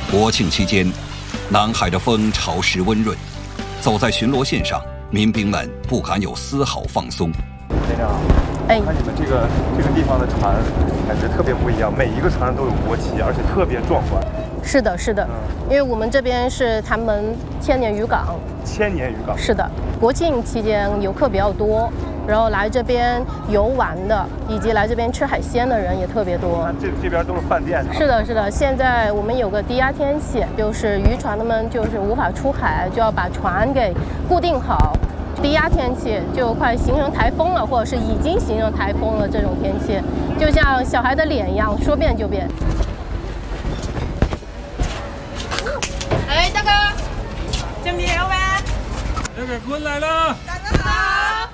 国庆期间，南海的风潮湿温润，走在巡逻线上，民兵们不敢有丝毫放松。 连长，看你们这个地方的船，感觉特别不一样，每一个船上都有国旗，而且特别壮观。 是的，是的，因为我们这边是他们千年渔港。 千年渔港。是的，国庆期间游客比较多，然后来这边游玩的，以及来这边吃海鲜的人也特别多。 这边都是饭店。 是的，是的。现在我们有个低压天气，就是渔船他们就是无法出海，就要把船给固定好。低压天气就快形成台风了，或者是已经形成台风了，这种天气就像小孩的脸一样，说变就变。 哎，大哥，准备好没？ 那个坤来了。 大哥好。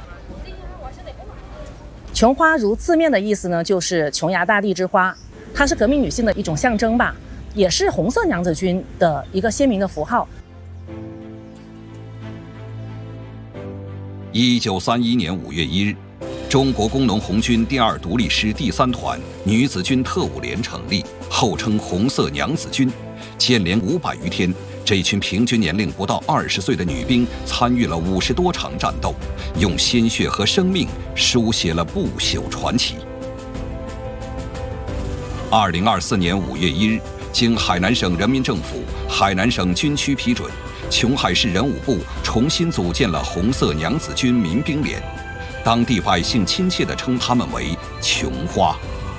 琼花如字面的意思呢，就是琼崖大地之花，它是革命女性的一种象征吧，也是红色娘子军的一个鲜明的符号。 1931年5月1日，中国工农红军第2独立师第3团女子军特务连成立，后称红色娘子军。建连500余天，这群平均年龄不到20岁的女兵参与了50多场战斗，用鲜血和生命书写了不朽传奇。2024年5月1日，经海南省人民政府、海南省军区批准，琼海市人武部重新组建了红色娘子军民兵连，当地百姓亲切地称他们为琼花。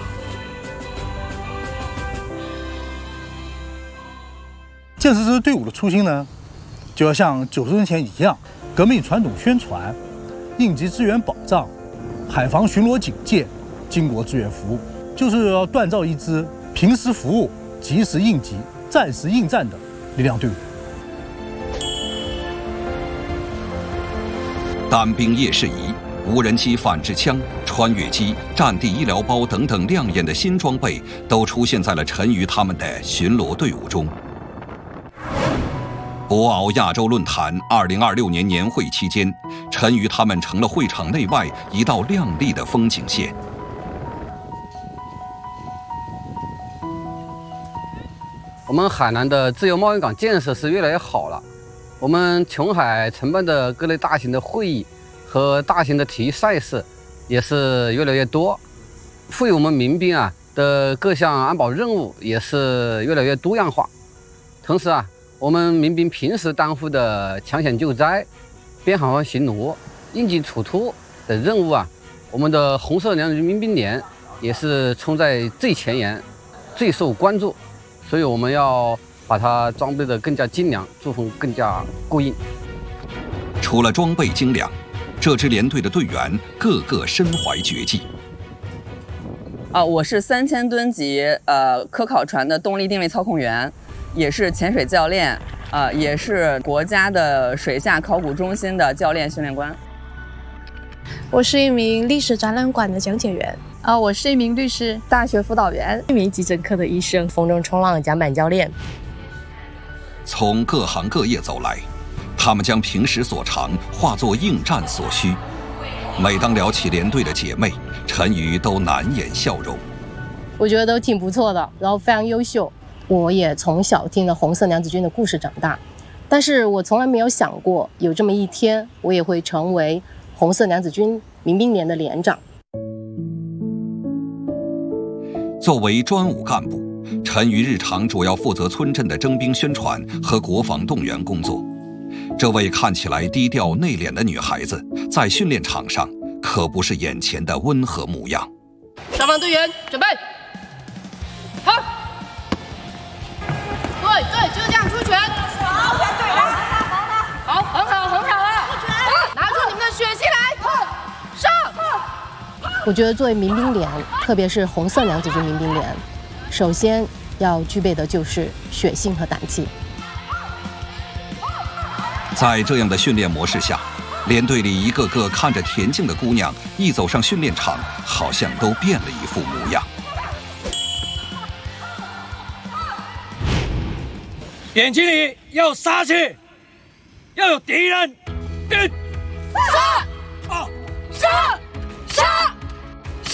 建设这支队伍的初心呢，就要像90年前一样，革命传统宣传、应急支援保障、海防巡逻警戒、经国支援服务，就是要锻造一支平时服务、及时应急、战时应战的力量队伍。 单兵夜视仪、无人机反制枪、穿越机、战地医疗包等等亮眼的新装备，都出现在了陈瑜他们的巡逻队伍中。博鳌亚洲论坛2026年年会期间，陈瑜他们成了会场内外一道亮丽的风景线。 我们海南的自由贸易港建设是越来越好了，我们琼海承办的各类大型的会议和大型的体育赛事也是越来越多，赋予我们民兵的各项安保任务也是越来越多样化。同时我们民兵平时担负的抢险救灾、边海防巡逻、应急处突的任务我们的红色娘子军民兵连也是冲在最前沿，最受关注，所以我们要把它装备得更加精良，作风更加过硬。 除了装备精良，这支连队的队员个个身怀绝技。 我是3000吨级科考船的动力定位操控员，也是潜水教练，也是国家的水下考古中心的教练训练官。 我是一名历史展览馆的讲解员。 我是一名律师、大学辅导员， 一名急诊科的医生， 风筝冲浪的甲板教练。 从各行各业走来，他们将平时所长化作应战所需。每当聊起连队的姐妹，陈瑜都难掩笑容。 我觉得都挺不错的，然后非常优秀。我也从小听了红色娘子军的故事长大，但是我从来没有想过有这么一天，我也会成为红色娘子军民兵连的连长。 作为专武干部，陈瑜日常主要负责村镇的征兵宣传和国防动员工作。这位看起来低调内敛的女孩子，在训练场上可不是眼前的温和模样。 上方队员准备，好，对，就这样出拳。好，对了，好，很好了，拿出你们的血气来，上！ 我觉得作为民兵连，特别是红色娘子军民兵连，首先要具备的就是血性和胆气。 在这样的训练模式下，连队里一个个看着恬静的姑娘，一走上训练场，好像都变了一副模样。 眼睛里要杀气，要有敌人。 杀！